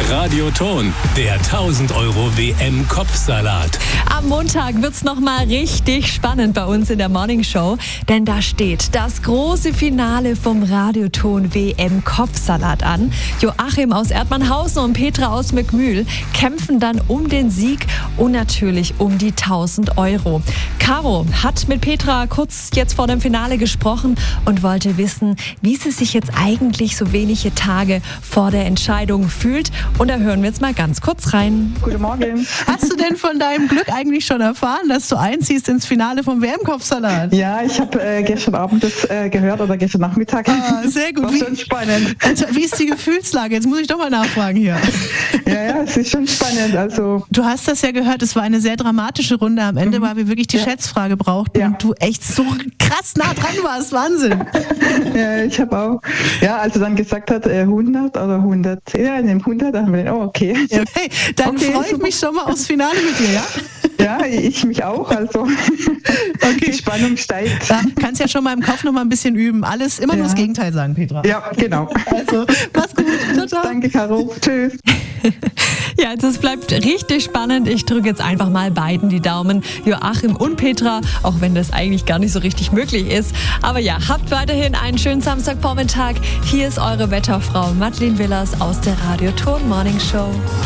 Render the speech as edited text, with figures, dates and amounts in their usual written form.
Radioton, der 1000 Euro WM-Kopfsalat. Am Montag wird's nochmal richtig spannend bei uns in der Morning Show, denn da steht das große Finale vom Radioton WM-Kopfsalat an. Joachim aus Erdmannhausen und Petra aus Mückmühl kämpfen dann um den Sieg und natürlich um die 1000 Euro. Caro hat mit Petra kurz jetzt vor dem Finale gesprochen und wollte wissen, wie sie sich jetzt eigentlich so wenige Tage vor der Entscheidung fühlt. Und da hören wir jetzt mal ganz kurz rein. Guten Morgen. Hast du denn von deinem Glück eigentlich schon erfahren, dass du einziehst ins Finale vom WM-Kopfsalat? Ja, ich habe gestern Abend das gehört oder gestern Nachmittag. Ah, sehr gut. War schon spannend. Also, wie ist die Gefühlslage? Jetzt muss ich doch mal nachfragen hier. Ja, es ist schon spannend. Also, Du hast das ja gehört, es war eine sehr dramatische Runde am Ende, weil wir wirklich die Schätzfrage brauchten und du echt so krass nah dran warst. Wahnsinn. ja, ich habe auch, also dann gesagt hat 100 oder 100, ja, in dem 100, da haben wir den, okay. Okay, dann Okay, freue ich super. mich schon mal aufs Finale mit dir, ja? Ja, ich mich auch, also die Spannung steigt. Da kannst ja schon mal im Kopf noch mal ein bisschen üben. Alles immer nur das Gegenteil sagen, Petra. Ja, genau. Also, mach's gut. Ciao, ciao. Danke, Caro. Tschüss. Ja, es bleibt richtig spannend. Ich drücke jetzt einfach mal beiden die Daumen, Joachim und Petra, auch wenn das eigentlich gar nicht so richtig möglich ist. Aber ja, habt weiterhin einen schönen Samstagvormittag. Hier ist eure Wetterfrau Madeleine Willers aus der Radioton Morning Show.